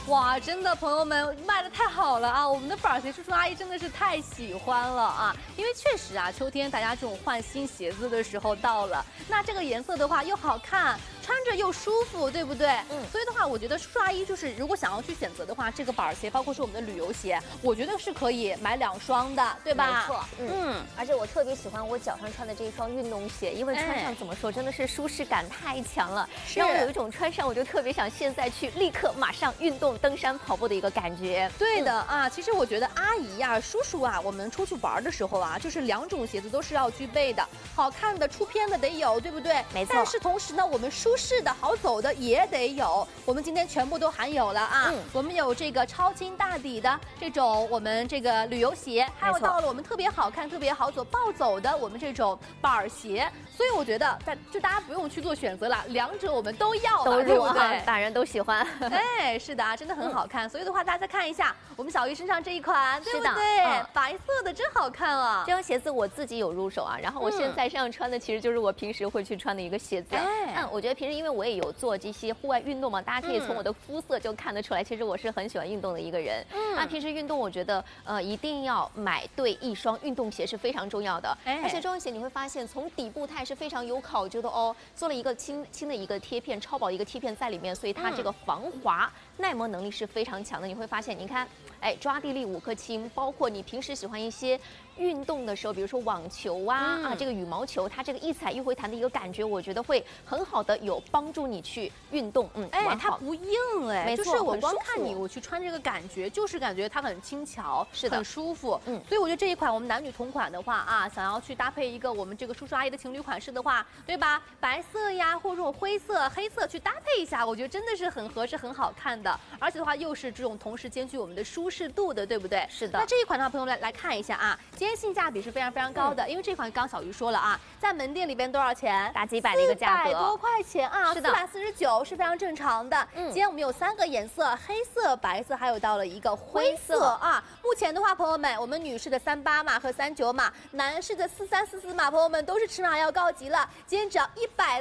哇，真的，朋友们卖的太好了啊！我们的板鞋叔叔阿姨真的是太喜欢了啊！因为确实啊，秋天大家这种换新鞋子的时候到了，那这个颜色的话又好看，穿着又舒服，对不对？所以的话，我觉得叔叔阿姨就是如果想要去选择的话，这个板鞋包括是我们的旅游鞋，我觉得是可以买2双的，对吧？ 没错，而且我特别喜欢我脚上穿的这一双运动鞋，因为穿上怎么说，真的是舒适感太强了，让我有一种穿上我就特别想现在去立刻马上运动、登山、跑步的一个感觉。 对的啊，其实我觉得阿姨呀、叔叔啊，我们出去玩的时候啊，就是2种鞋子都是要具备的，好看的、出片的得有，对不对？ 没错。 但是同时呢，我们舒适的好走的也得有，我们今天全部都含有了啊。我们有这个超轻大底的这种我们这个旅游鞋，还有到了我们特别好看、特别好走暴走的我们这种板鞋。所以我觉得大家不用去做选择了，2者我们都要了，对不对？ 大人都喜欢。 哎，是的啊，真的很好看。所以的话，大家再看一下我们小鱼身上这一款，对不对？白色的真好看啊！ 这双鞋子我自己有入手啊，然后我现在上穿的其实就是我平时会去穿的一个鞋子。我觉得平时因为我也有做这些户外运动嘛，大家可以从我的肤色就看得出来，其实我是很喜欢运动的一个人。那平时运动，我觉得一定要买对一双运动鞋是非常重要的。而且这双鞋你会发现，从底部它也是非常有考究的哦，做了一个轻的一个贴片，超薄的一个贴片在里面，所以它这个防滑耐磨能力是非常强的。你会发现，你看，哎，抓地力5克轻，包括你平时喜欢一些运动的时候，比如说网球啊这个羽毛球，它这个一踩一回弹的一个感觉，我觉得会很好的有帮助你去运动。 它不硬哎， 没错， 就是我光看你，我去穿这个感觉，就是感觉它很轻巧，是的，很舒服。所以我觉得这一款我们男女同款的话啊，想要去搭配一个我们这个叔叔阿姨的情侣款式的话，对吧？白色呀，或者这种灰色、黑色去搭配一下，我觉得真的是很合适、很好看的。而且的话，又是这种同时兼具我们的舒适度的，对不对？ 是的。 那这一款的话，朋友们来看一下啊，今天性价比是非常非常高的，因为这款刚小鱼说了啊，在门店里边多少钱？ 大几百的一个价格，400 多块钱啊， 是的 ，449是非常正常的。今天我们有3个颜色，黑色、白色，还有到了一个灰色啊。目前的话，朋友们，我们女士的38码和39码，男士的43、44码，朋友们都是尺码要高级了。今天只要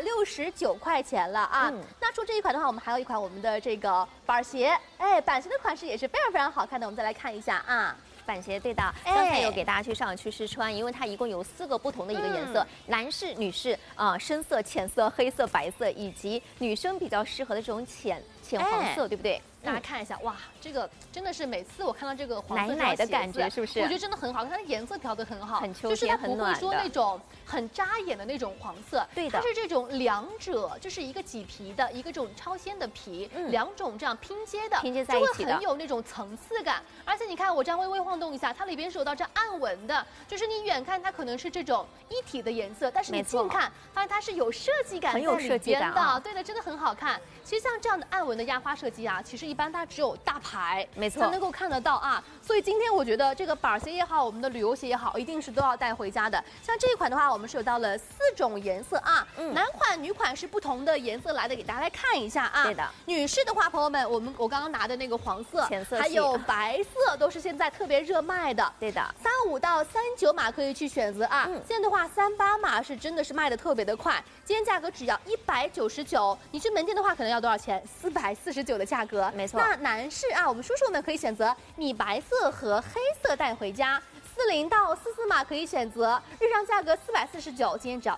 169块钱了啊。那除这一款的话，我们还有一款我们的这个板鞋，板鞋的款式也是非常非常好看的，我们再来看一下啊。 板鞋对的，刚才有给大家去上去试穿，因为它一共有4个不同的一个颜色，男士、女士深色、浅色、黑色、白色，以及女生比较适合的这种浅黄色，对不对？ 大家看一下，哇，这个真的是每次我看到这个黄色奶的感觉，是不是？ 我觉得真的很好看，它的颜色调得很好， 很秋天，很暖的， 就是它不会说那种很扎眼的那种黄色， 对的， 它是这种2者，就是一个麂皮的，一个这种超纤的皮，2种这样拼接在一起的，就会很有那种层次感。而且你看我这样微微晃动一下，它里边是有到这暗纹的，就是你远看它可能是这种一体的颜色，但是你近看发现它是有设计感在里边的，对的，真的很好看。其实像这样的暗纹的压花设计啊，其实一般它只有大牌没错才能够看得到啊。所以今天我觉得这个板鞋也好，我们的旅游鞋也好，一定是都要带回家的。像这一款的话，我们是有到了4种颜色啊，男款、女款是不同的颜色来的，给大家来看一下啊。对的。女士的话，朋友们，我刚刚拿的那个黄色、 浅色还有白色都是现在特别热卖的。 对的。 35到39码可以去选择啊。现在的话，38码是真的是卖的特别的快，今天价格只要199，你去门店的话可能要多少钱？449的价格。 没错。 那男士啊，我们叔叔们可以选择米白色和黑色带回家。40到44码可以选择，日常价格449，今天只要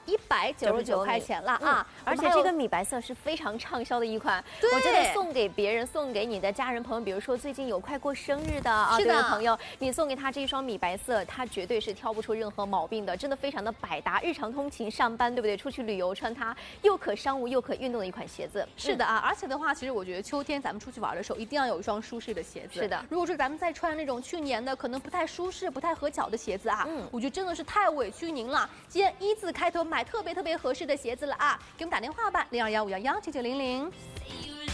199块钱了啊！ 而且这个米白色是非常畅销的一款，我觉得送给别人、送给你的家人朋友，比如说最近有快过生日的啊，这位朋友，你送给他这一双米白色，他绝对是挑不出任何毛病的，真的非常的百搭，日常通勤、上班，对不对？出去旅游穿它，又可商务又可运动的一款鞋子。 是的啊，而且的话，其实我觉得秋天咱们出去玩的时候，一定要有一双舒适的鞋子。 是的， 如果说咱们再穿那种去年的可能不太舒适、不太合脚的鞋子啊，我觉得真的是太委屈您了。今天1字开头买特别合适的鞋子了啊！给我们打电话吧，0215119900。